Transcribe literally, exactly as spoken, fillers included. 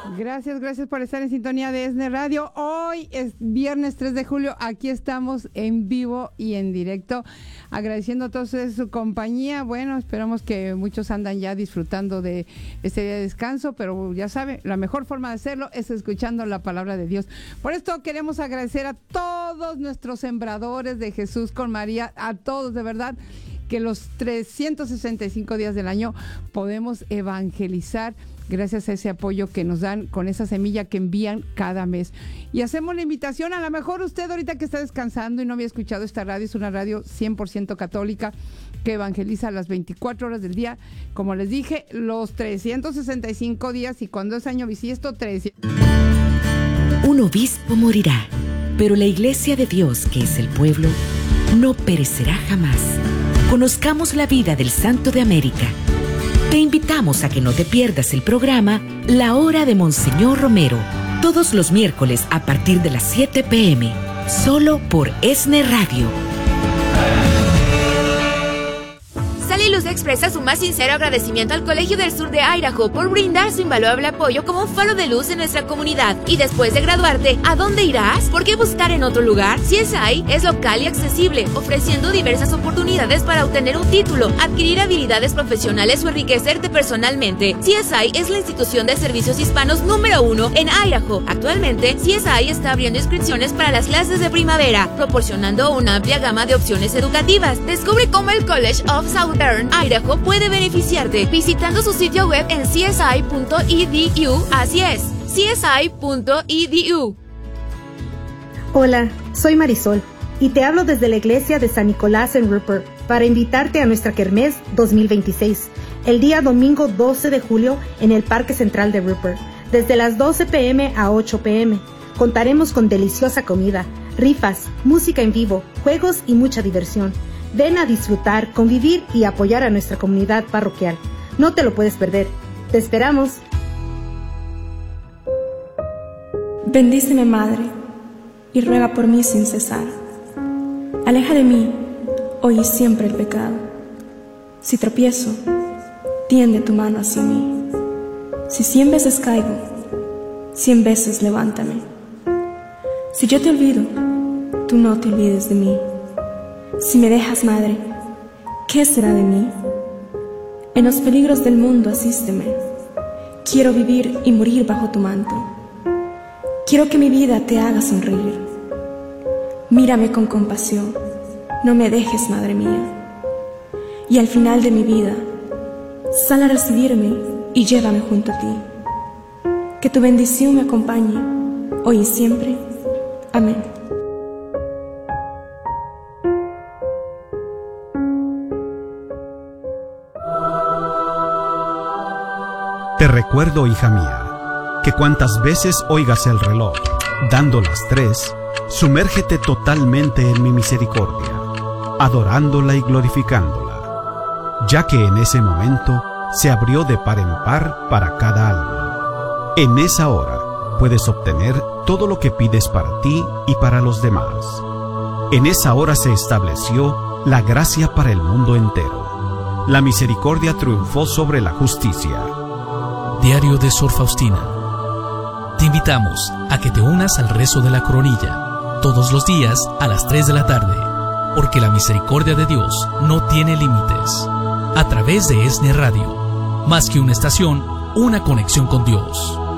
Gracias, gracias por estar en sintonía de ESNE Radio. Hoy es viernes tres de julio, aquí estamos en vivo y en directo, agradeciendo a todos ustedes su compañía. Bueno, esperamos que muchos andan ya disfrutando de este día de descanso, pero ya saben, la mejor forma de hacerlo es escuchando la palabra de Dios. Por esto queremos agradecer a todos nuestros sembradores de Jesús con María, a todos, de verdad, que los trescientos sesenta y cinco días del año podemos evangelizar gracias a ese apoyo que nos dan con esa semilla que envían cada mes. Y hacemos la invitación, a lo mejor usted ahorita que está descansando y no había escuchado esta radio, es una radio cien por ciento católica que evangeliza las veinticuatro horas del día, como les dije, los trescientos sesenta y cinco días, y cuando es año bisiesto, trescientos. Un obispo morirá, pero la iglesia de Dios, que es el pueblo, no perecerá jamás. Conozcamos la vida del Santo de América. Te invitamos a que no te pierdas el programa La Hora de Monseñor Romero, todos los miércoles a partir de las siete pe eme, solo por ESNE Radio. Sally Luz expresa su más sincero agradecimiento al Colegio del Sur de Idaho por brindar su invaluable apoyo como un faro de luz en nuestra comunidad. Y después de graduarte, ¿a dónde irás? ¿Por qué buscar en otro lugar? C S I es local y accesible, ofreciendo diversas oportunidades para obtener un título, adquirir habilidades profesionales o enriquecerte personalmente. C S I es la institución de servicios hispanos número uno en Idaho. Actualmente, C S I está abriendo inscripciones para las clases de primavera, proporcionando una amplia gama de opciones educativas. Descubre cómo el College of Southern Idaho puede beneficiarte visitando su sitio web en c s i punto e d u. Así es, c s i punto e d u. Hola, soy Marisol y te hablo desde la iglesia de San Nicolás en Rupert para invitarte a nuestra Kermés dos mil veintiséis, el día domingo doce de julio en el Parque Central de Rupert, desde las doce pe eme a ocho pe eme. Contaremos con deliciosa comida, rifas, música en vivo, juegos y mucha diversión. Ven a disfrutar, convivir y apoyar a nuestra comunidad parroquial. No te lo puedes perder. ¡Te esperamos! Bendíceme, Madre, y ruega por mí sin cesar. Aleja de mí, hoy y siempre, el pecado. Si tropiezo, tiende tu mano hacia mí. Si cien veces caigo, cien veces levántame. Si yo te olvido, tú no te olvides de mí. Si me dejas, Madre, ¿qué será de mí? En los peligros del mundo asísteme. Quiero vivir y morir bajo tu manto. Quiero que mi vida te haga sonreír. Mírame con compasión, no me dejes, Madre mía. Y al final de mi vida, sal a recibirme y llévame junto a ti. Que tu bendición me acompañe, hoy y siempre. Amén. Te recuerdo, hija mía, que cuantas veces oigas el reloj dando las tres, sumérgete totalmente en mi misericordia, adorándola y glorificándola, ya que en ese momento se abrió de par en par para cada alma. En esa hora puedes obtener todo lo que pides para ti y para los demás. En esa hora se estableció la gracia para el mundo entero. La misericordia triunfó sobre la justicia. Diario de Sor Faustina. Te invitamos a que te unas al rezo de la coronilla todos los días a las tres de la tarde, porque la misericordia de Dios no tiene límites. A través de ESNE Radio, más que una estación, una conexión con Dios.